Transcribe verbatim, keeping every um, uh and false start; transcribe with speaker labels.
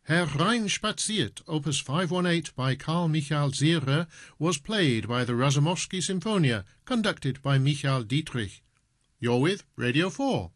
Speaker 1: Herr Rhein spaziert, opus five eighteen by Carl Michael Zierer, was played by the Razumowski Symphonia, conducted by Michael Dietrich. You're with Radio four.